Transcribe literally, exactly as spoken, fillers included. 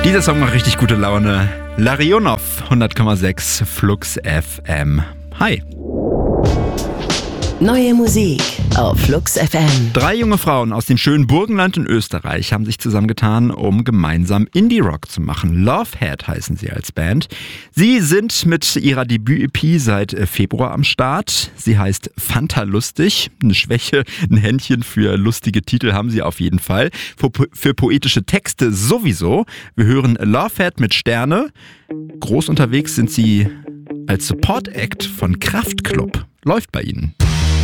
Dieser Song macht richtig gute Laune. Larionov, hundert Komma sechs Flux F M. Hi. Neue Musik auf Flux F M. Drei junge Frauen aus dem schönen Burgenland in Österreich haben sich zusammengetan, um gemeinsam Indie-Rock zu machen. Lovehead heißen sie als Band. Sie sind mit ihrer Debüt-E P seit Februar am Start. Sie heißt Fantalustig. Eine Schwäche, ein Händchen für lustige Titel haben sie auf jeden Fall. Für, für poetische Texte sowieso. Wir hören Lovehead mit Sterne. Groß unterwegs sind sie als Support-Act von Kraftklub. Läuft bei ihnen.